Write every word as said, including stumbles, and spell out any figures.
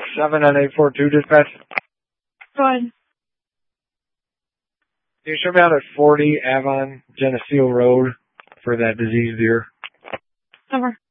seven on eight four two, dispatch. Go ahead. Can you show me out at forty Avon Geneseo Road for that diseased deer? Over.